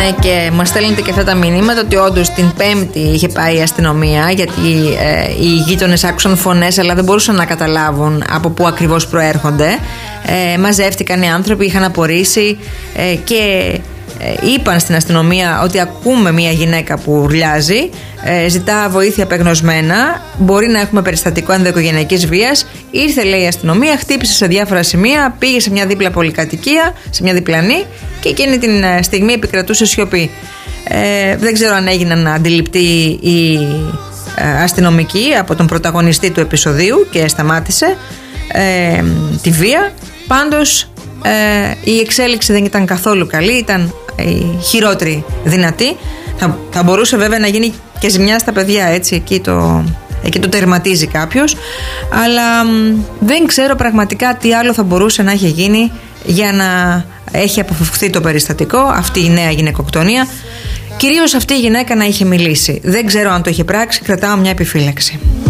Ναι, και μας στέλνετε και αυτά τα μηνύματα ότι όντως την Πέμπτη είχε πάει η αστυνομία, γιατί οι γείτονες άκουσαν φωνές αλλά δεν μπορούσαν να καταλάβουν από πού ακριβώς προέρχονται. Μαζεύτηκαν οι άνθρωποι, είχαν απορρίσει και είπαν στην αστυνομία ότι ακούμε μια γυναίκα που ουρλιάζει, ζητά βοήθεια απεγνωσμένα, μπορεί να έχουμε περιστατικό ενδοοικογενειακής βίας. Ήρθε, λέει, η αστυνομία, χτύπησε σε διάφορα σημεία, πήγε σε μια δίπλα πολυκατοικία, σε μια διπλανή, και εκείνη την στιγμή επικρατούσε σιωπή. Δεν ξέρω αν έγιναν αντιληπτοί οι αστυνομικοί από τον πρωταγωνιστή του επεισοδίου και σταμάτησε τη βία. Πάντως η εξέλιξη δεν ήταν καθόλου καλή, ήταν η χειρότερη δυνατή. Θα μπορούσε βέβαια να γίνει και ζημιά στα παιδιά, έτσι, εκεί το τερματίζει κάποιος, αλλά δεν ξέρω πραγματικά τι άλλο θα μπορούσε να έχει γίνει για να έχει αποφευχθεί το περιστατικό, αυτή η νέα γυναικοκτονία. Κυρίως αυτή η γυναίκα να είχε μιλήσει. Δεν ξέρω αν το είχε πράξει, κρατάω μια επιφύλαξη.